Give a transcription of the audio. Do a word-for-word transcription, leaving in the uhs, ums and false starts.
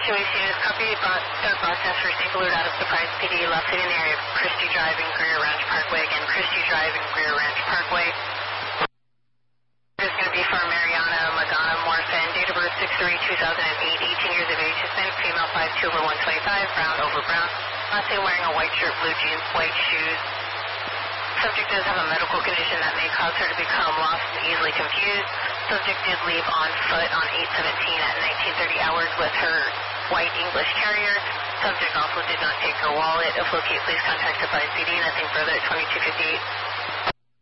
Situation is copy brought start broadcast for Saint Alert out of Surprise P D, left in the area of Christie Drive and Greer Ranch Parkway. Again, Christie Drive and Greer Ranch Parkway. This is going to be for Mariana Magana Morfin, date of birth six three two thousand eight, eighteen years of age, Hispanic female, five two over one twenty-five, brown over brown. Last name wearing a white shirt, blue jeans, white shoes. Subject does have a medical condition that may cause her to become lost and easily confused. Subject did leave on foot on eight seventeen at nineteen thirty hours with her white English carrier. Subject also did not take her wallet. If locate, please contact Surprise P D. Nothing further at twenty-two fifty-eight.